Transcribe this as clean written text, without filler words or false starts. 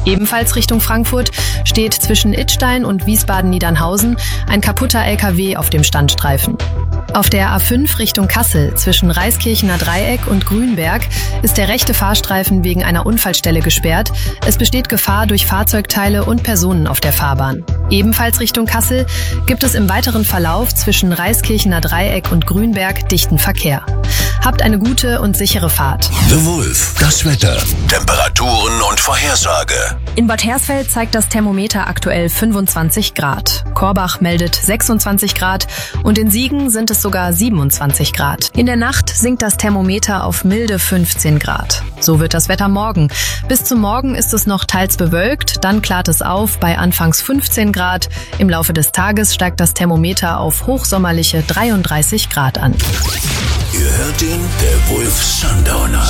Ebenfalls Richtung Frankfurt steht zwischen Idstein und Wiesbaden-Niedernhausen ein kaputter LKW auf dem Standstreifen. Auf der A5 Richtung Kassel zwischen Reiskirchener Dreieck und Grünberg ist der rechte Fahrstreifen wegen einer Unfallstelle gesperrt. Es besteht Gefahr durch Fahrzeugteile und Personen auf der Fahrbahn. Ebenfalls Richtung Kassel gibt es im weiteren Verlauf zwischen Reiskirchener Dreieck und Grünberg dichten Verkehr. Habt eine gute und sichere Fahrt. The Wolf, das Wetter, Temperaturen und Vorhersage. In Bad Hersfeld zeigt das Thermometer aktuell 25 Grad. Korbach meldet 26 Grad und in Siegen sind es sogar 27 Grad. In der Nacht sinkt das Thermometer auf milde 15 Grad. So wird das Wetter morgen. Bis zum Morgen ist es noch teils bewölkt, dann klart es auf bei anfangs 15 Grad. Im Laufe des Tages steigt das Thermometer auf hochsommerliche 33 Grad an. Ihr hört ihn, der Wolf Sundowner.